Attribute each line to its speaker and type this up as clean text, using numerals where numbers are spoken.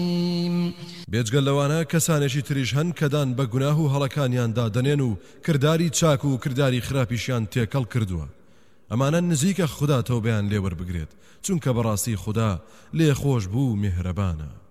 Speaker 1: بێجگەل لەوانە کەسانێکی تریش هەن کەدان بە گوناه و هەڵەکانیاندا دەنێن و کردداری چاک و کردداری خراپیشیان تێکەڵ کردووە ئەمانە نزیکە خوددا تەوبەیان لێوەربگرێت چونکە بەڕاستی خوددا لێ خۆش بوو میهرەبانە